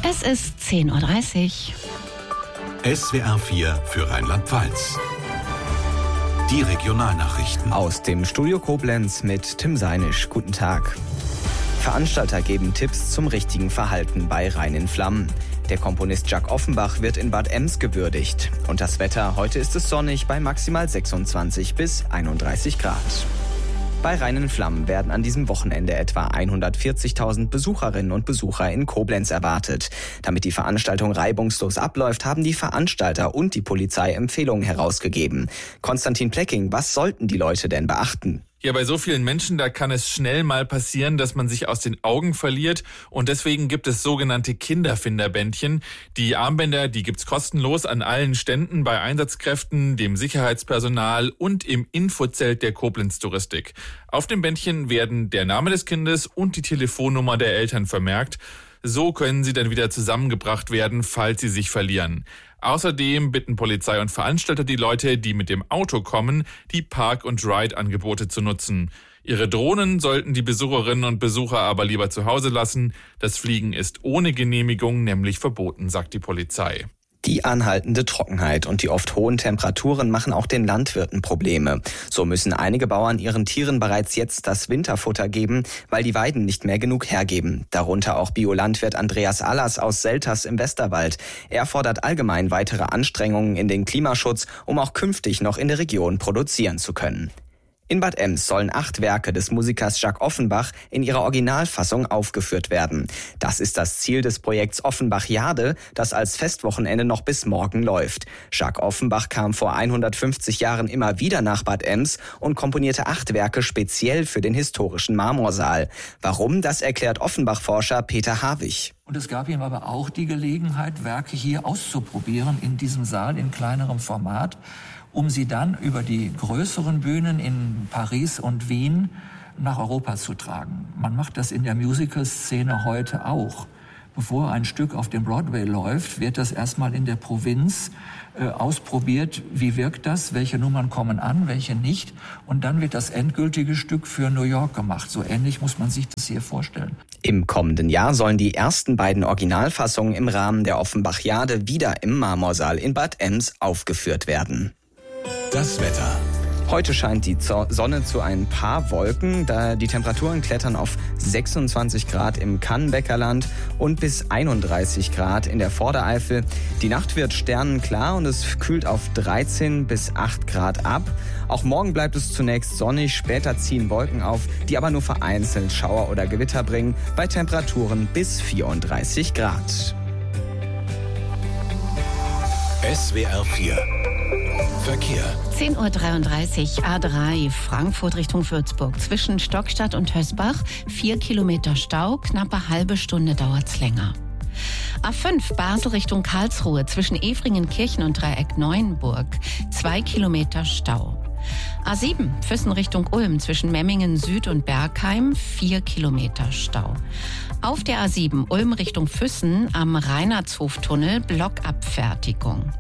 Es ist 10.30 Uhr. SWR 4 für Rheinland-Pfalz. Die Regionalnachrichten. Aus dem Studio Koblenz mit Tim Seinisch. Guten Tag. Veranstalter geben Tipps zum richtigen Verhalten bei Rhein in Flammen. Der Komponist Jacques Offenbach wird in Bad Ems gewürdigt. Und das Wetter, heute ist es sonnig bei maximal 26 bis 31 Grad. Bei Rhein in Flammen werden an diesem Wochenende etwa 140.000 Besucherinnen und Besucher in Koblenz erwartet. Damit die Veranstaltung reibungslos abläuft, haben die Veranstalter und die Polizei Empfehlungen herausgegeben. Konstantin Plecking, was sollten die Leute denn beachten? Ja, bei so vielen Menschen, da kann es schnell mal passieren, dass man sich aus den Augen verliert. Und deswegen gibt es sogenannte Kinderfinderbändchen. Die Armbänder, die gibt's kostenlos an allen Ständen bei Einsatzkräften, dem Sicherheitspersonal und im Infozelt der Koblenz Touristik. Auf dem Bändchen werden der Name des Kindes und die Telefonnummer der Eltern vermerkt. So können sie dann wieder zusammengebracht werden, falls sie sich verlieren. Außerdem bitten Polizei und Veranstalter die Leute, die mit dem Auto kommen, die Park- und Ride-Angebote zu nutzen. Ihre Drohnen sollten die Besucherinnen und Besucher aber lieber zu Hause lassen. Das Fliegen ist ohne Genehmigung nämlich verboten, sagt die Polizei. Die anhaltende Trockenheit und die oft hohen Temperaturen machen auch den Landwirten Probleme. So müssen einige Bauern ihren Tieren bereits jetzt das Winterfutter geben, weil die Weiden nicht mehr genug hergeben. Darunter auch Biolandwirt Andreas Allers aus Selters im Westerwald. Er fordert allgemein weitere Anstrengungen in den Klimaschutz, um auch künftig noch in der Region produzieren zu können. In Bad Ems sollen 8 Werke des Musikers Jacques Offenbach in ihrer Originalfassung aufgeführt werden. Das ist das Ziel des Projekts Offenbachiade, das als Festwochenende noch bis morgen läuft. Jacques Offenbach kam vor 150 Jahren immer wieder nach Bad Ems und komponierte 8 Werke speziell für den historischen Marmorsaal. Warum, das erklärt Offenbach-Forscher Peter Harwig. Und es gab ihm aber auch die Gelegenheit, Werke hier auszuprobieren in diesem Saal in kleinerem Format, um sie dann über die größeren Bühnen in Paris und Wien nach Europa zu tragen. Man macht das in der Musical-Szene heute auch. Bevor ein Stück auf dem Broadway läuft, wird das erstmal in der Provinz ausprobiert. Wie wirkt das? Welche Nummern kommen an, welche nicht? Und dann wird das endgültige Stück für New York gemacht. So ähnlich muss man sich das hier vorstellen. Im kommenden Jahr sollen die ersten beiden Originalfassungen im Rahmen der Offenbachiade wieder im Marmorsaal in Bad Ems aufgeführt werden. Das Wetter. Heute scheint die Sonne zu ein paar Wolken, da die Temperaturen klettern auf 26 Grad im Kannenbäckerland und bis 31 Grad in der Vordereifel. Die Nacht wird sternenklar und es kühlt auf 13 bis 8 Grad ab. Auch morgen bleibt es zunächst sonnig, später ziehen Wolken auf, die aber nur vereinzelt Schauer oder Gewitter bringen, bei Temperaturen bis 34 Grad. SWR 4 Verkehr. 10.33 Uhr, A3, Frankfurt Richtung Würzburg. Zwischen Stockstadt und Hösbach 4 Kilometer Stau, knappe halbe Stunde dauert's länger. A5, Basel Richtung Karlsruhe. Zwischen Efringen-Kirchen und Dreieck-Neuenburg 2 Kilometer Stau. A7, Füssen Richtung Ulm. Zwischen Memmingen Süd und Bergheim 4 Kilometer Stau. Auf der A7, Ulm Richtung Füssen am Reinhardtshoftunnel Blockabfertigung.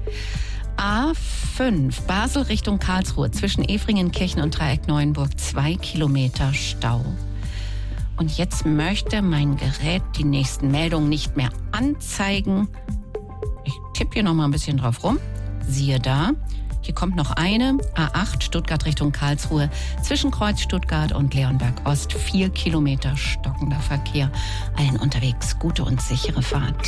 A5, Basel Richtung Karlsruhe, zwischen Efringen-Kirchen und Dreieck-Neuenburg 2 Kilometer Stau. Und jetzt möchte mein Gerät die nächsten Meldungen nicht mehr anzeigen. Ich tippe hier noch mal ein bisschen drauf rum. Siehe da, hier kommt noch eine. A8, Stuttgart Richtung Karlsruhe, zwischen Kreuz Stuttgart und Leonberg Ost 4 Kilometer stockender Verkehr. Allen unterwegs gute und sichere Fahrt.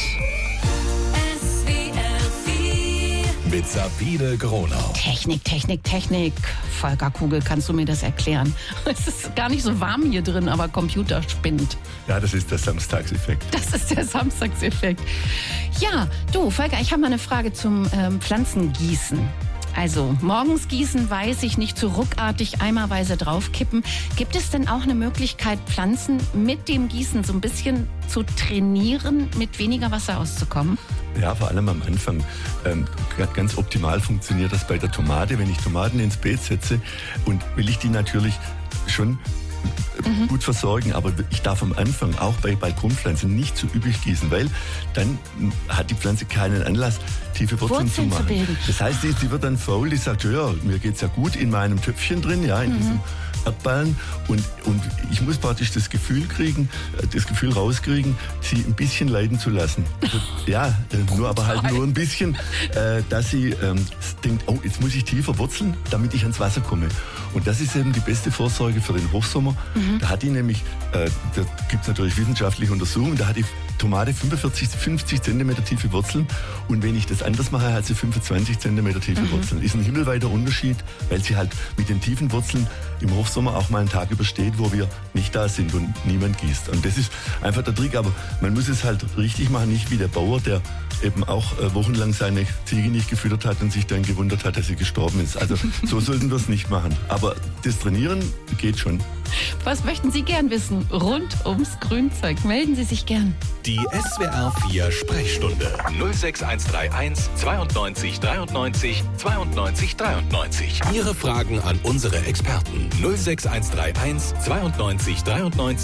Mit Sabine Gronau. Technik. Volker Kugel, kannst du mir das erklären? Es ist gar nicht so warm hier drin, aber Computer spinnt. Ja, das ist der Samstagseffekt. Das ist der Samstagseffekt. Ja, du, Volker, ich habe mal eine Frage zum Pflanzengießen. Also morgens gießen, weiß ich nicht, zu ruckartig eimerweise draufkippen. Gibt es denn auch eine Möglichkeit, Pflanzen mit dem Gießen so ein bisschen zu trainieren, mit weniger Wasser auszukommen? Ja, vor allem am Anfang. Ganz optimal funktioniert das bei der Tomate. Wenn ich Tomaten ins Beet setze und will ich die natürlich schon gut versorgen, aber ich darf am Anfang auch bei Balkonpflanzen nicht zu üppig gießen, weil dann hat die Pflanze keinen Anlass, tiefe Wurzeln zu machen. Das heißt, sie wird dann faul, die sagt, ja, mir geht's ja gut in meinem Töpfchen drin, ja, in diesem Erdballen und ich muss praktisch das Gefühl rauskriegen, sie ein bisschen leiden zu lassen. Also, ja, nur ein bisschen, dass sie denkt, oh, jetzt muss ich tiefer wurzeln, damit ich ans Wasser komme. Und das ist eben die beste Vorsorge für den Hochsommer. Da hat die nämlich, da gibt es natürlich wissenschaftliche Untersuchungen, da hat die Tomate 50 Zentimeter tiefe Wurzeln und wenn ich das anders mache, hat sie 25 Zentimeter tiefe Wurzeln. Ist ein himmelweiter Unterschied, weil sie halt mit den tiefen Wurzeln im Hochsommer auch mal einen Tag übersteht, wo wir nicht da sind und niemand gießt. Und das ist einfach der Trick, aber man muss es halt richtig machen, nicht wie der Bauer, der eben auch wochenlang seine Ziege nicht gefüttert hat und sich dann gewundert hat, dass sie gestorben ist. Also so sollten wir es nicht machen. Aber das Trainieren geht schon. Was möchten Sie gern wissen rund ums Grünzeug? Melden Sie sich gern. Die SWR 4 Sprechstunde 06131 92 93 92 93. Ihre Fragen an unsere Experten 06131 92 93